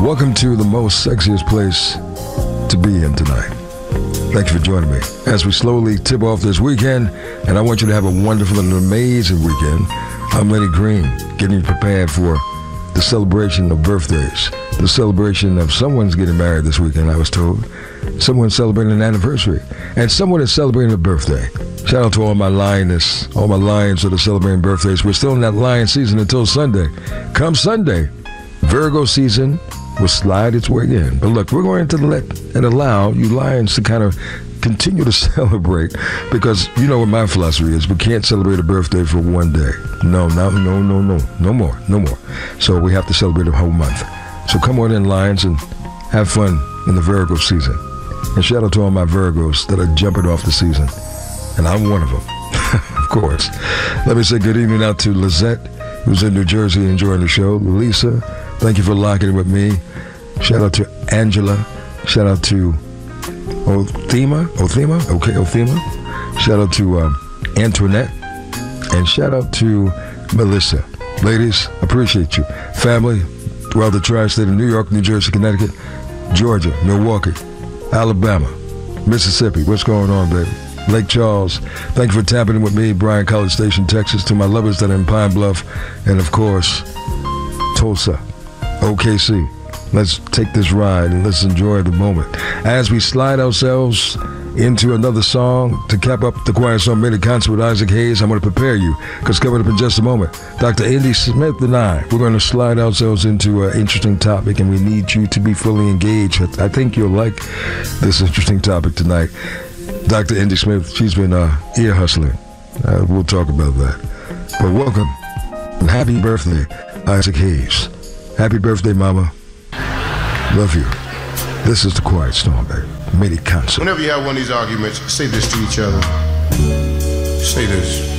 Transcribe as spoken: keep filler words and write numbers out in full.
Welcome to the most sexiest place to be in tonight. Thank you for joining me as we slowly tip off this weekend, and I want you to have a wonderful and amazing weekend. I'm Lenny Green, getting you prepared for the celebration of birthdays, the celebration of someone's getting married this weekend, I was told. Someone's celebrating an anniversary, and someone is celebrating a birthday. Shout out to all my lioness, all my lions that are celebrating birthdays. We're still in that lion season until Sunday. Come Sunday, Virgo season will slide its way in. But look, we're going to let and allow you lions to kind of continue to celebrate, because you know what my philosophy is. We can't celebrate a birthday for one day. No, no, no, no, no, no more, no more. So we have to celebrate a whole month. So come on in, lions, and have fun in the Virgo season. And shout out to all my Virgos that are jumping off the season. And I'm one of them, of course. Let me say good evening out to Lizette, who's in New Jersey enjoying the show. Lisa, thank you for locking in with me. Shout out to Angela. Shout out to Othema. Othema? Okay, Othema. Shout out to um, Antoinette. And shout out to Melissa. Ladies, appreciate you. Family throughout the tri-state of New York, New Jersey, Connecticut, Georgia, Milwaukee, Alabama, Mississippi. What's going on, baby? Lake Charles. Thank you for tapping in with me, Bryan College Station, Texas. To my lovers that are in Pine Bluff, and of course, Tulsa, O K C. Let's take this ride and let's enjoy the moment as we slide ourselves into another song to cap up the Quiet Storm Mini Concert with Isaac Hayes. I'm going to prepare you, because coming up in just a moment, Doctor Indy Smith and I, we're going to slide ourselves into an interesting topic, and we need you to be fully engaged. I think you'll like this interesting topic tonight. Doctor Indy Smith, she's been uh, ear hustling. Uh, we'll talk about that. But welcome and happy birthday, Isaac Hayes. Happy birthday, Mama. Love you. This is the Quiet Storm, baby. Mini Concert. Whenever you have one of these arguments, say this to each other. Say this.